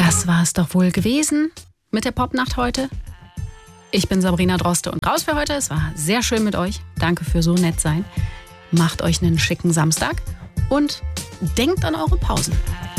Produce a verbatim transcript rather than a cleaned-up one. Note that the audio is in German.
Das war es doch wohl gewesen mit der Popnacht heute. Ich bin Sabrina Droste und raus für heute. Es war sehr schön mit euch. Danke für so nett sein. Macht euch einen schicken Samstag und denkt an eure Pausen.